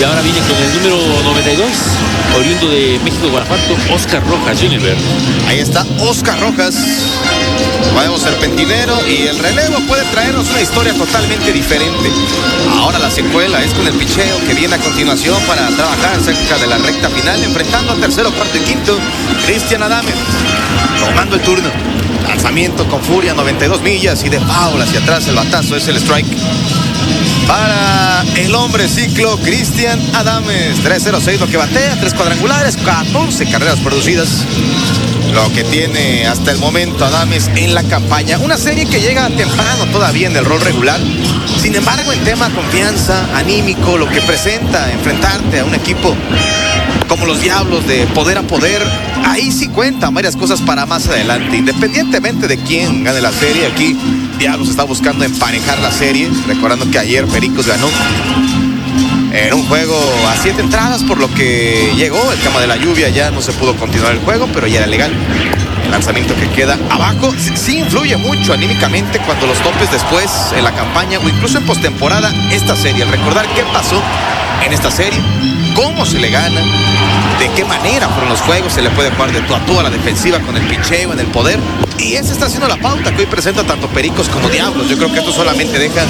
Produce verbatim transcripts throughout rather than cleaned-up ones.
Y ahora viene con el número noventa y dos, oriundo de México, Guanajuato, Oscar Rojas Junior Ahí está Oscar Rojas, nuevo serpentinero, y el relevo puede traernos una historia totalmente diferente. Ahora la secuela es con el picheo que viene a continuación para trabajar cerca de la recta final, enfrentando al tercero, cuarto y quinto, Cristian Adames, tomando el turno. Lanzamiento con furia, noventa y dos millas, y de foul hacia atrás el batazo, es el strike para el hombre ciclo Cristian Adames. tres cero seis lo que batea, tres cuadrangulares, catorce carreras producidas, lo que tiene hasta el momento Adames en la campaña. Una serie que llega temprano todavía en el rol regular. Sin embargo, en tema confianza, anímico, lo que presenta enfrentarte a un equipo como los Diablos de poder a poder, ahí sí cuentan varias cosas para más adelante. Independientemente de quién gane la serie, aquí Diablos está buscando emparejar la serie, recordando que ayer Pericos ganó en un juego a siete entradas, por lo que llegó el tema de la lluvia, ya no se pudo continuar el juego, pero ya era legal. El lanzamiento que queda abajo sí, sí influye mucho anímicamente cuando los topes después en la campaña o incluso en postemporada esta serie. El recordar qué pasó en esta serie, cómo se le gana, de qué manera fueron los juegos, se le puede jugar de tú a tú a la defensiva con el picheo, en el poder, y esa está haciendo la pauta que hoy presenta tanto Pericos como Diablos. Yo creo que esto solamente deja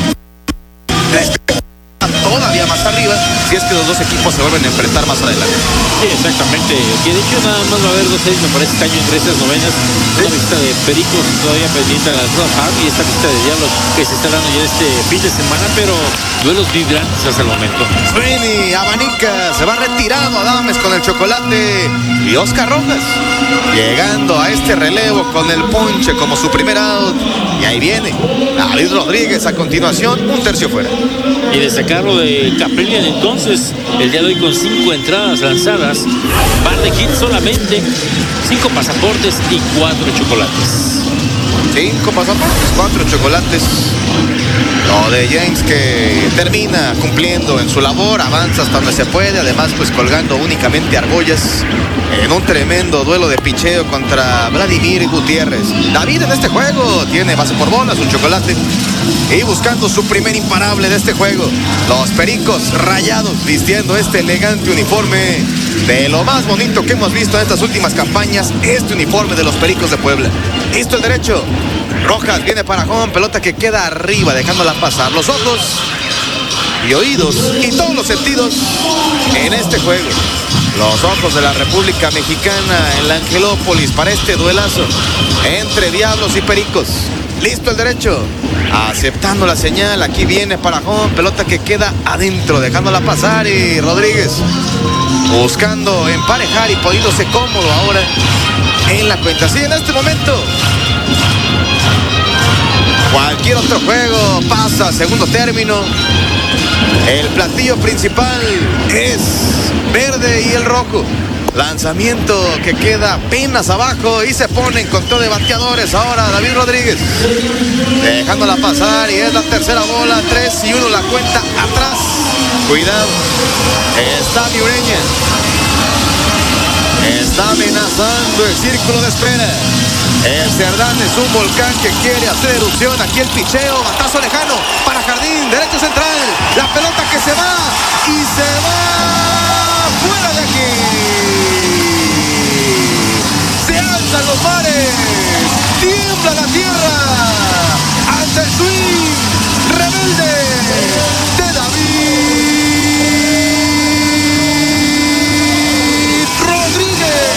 todavía más arriba si es que los dos equipos se vuelven a enfrentar más adelante. Sí, exactamente, que de hecho nada más va a haber dos series, me parece, este año entre estas novenas. ¿Sí? Una visita de Pericos todavía pendiente a las Road Hard y esta visita de Diablos que se está dando ya este fin de semana, pero duelos vibrantes hasta el momento. Sweeney abanica, se va retirado Adames con el chocolate, y Oscar Rojas llegando a este relevo con el ponche como su primer out, y ahí viene David Rodríguez a continuación, un tercio fuera. Y destacarlo de Caprillian entonces, el día de hoy con cinco entradas lanzadas, par de hits solamente, cinco pasaportes y cuatro chocolates. Cinco pasaportes, cuatro chocolates. Lo de James, que termina cumpliendo en su labor, avanza hasta donde se puede, además pues colgando únicamente argollas en un tremendo duelo de picheo contra Vladimir Gutiérrez. David en este juego tiene base por bolas, un chocolate, y buscando su primer imparable de este juego, los Pericos Rayados vistiendo este elegante uniforme de lo más bonito que hemos visto en estas últimas campañas, este uniforme de los Pericos de Puebla. Listo el derecho, Rojas viene para home, pelota que queda arriba dejándola pasar. Los ojos y oídos y todos los sentidos en este juego, los ojos de la República Mexicana en la Angelópolis para este duelazo entre Diablos y Pericos. Listo el derecho, aceptando la señal, aquí viene para home, pelota que queda adentro dejándola pasar, y Rodríguez buscando emparejar y poniéndose cómodo ahora en la cuenta. Sí, en este momento cualquier otro juego pasa a segundo término. El platillo principal es verde y el rojo. Lanzamiento que queda apenas abajo y se ponen con todo de bateadores ahora David Rodríguez, dejándola pasar, y es la tercera bola, tres y uno la cuenta atrás. Cuidado, está Miureña, está amenazando el círculo de espera. El Cerdán es un volcán que quiere hacer erupción. Aquí el picheo, batazo lejano para Jardín, derecho central, la pelota que se va y se va fuera de aquí. Se alzan los mares, tiembla la tierra ante el swing rebelde de David Rodríguez.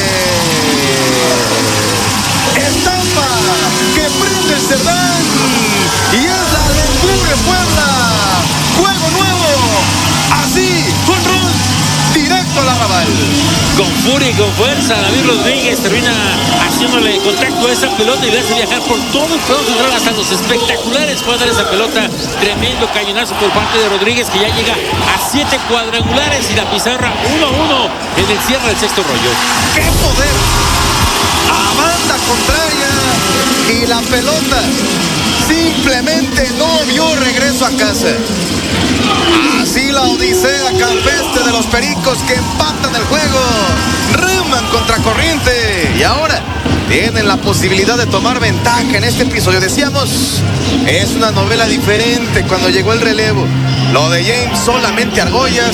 Estampa que prende el Cerdán y es la Aventura Puebla. Juego nuevo, así, con run directo al arrabal. Con furia y con fuerza, David Rodríguez termina haciéndole contacto a esa pelota y le hace viajar por todo el juego central hasta los espectaculares cuadras de esa pelota. Tremendo cañonazo por parte de Rodríguez, que ya llega a siete cuadrangulares y la pizarra uno a uno en el cierre del sexto rollo. ¡Qué poder! A banda contraria, y la pelota simplemente no vio regreso a casa. Así la odisea campestre de los Pericos, que empatan el juego, reman contra corriente y ahora tienen la posibilidad de tomar ventaja en este episodio. Decíamos, es una novela diferente cuando llegó el relevo. Lo de James solamente argollas,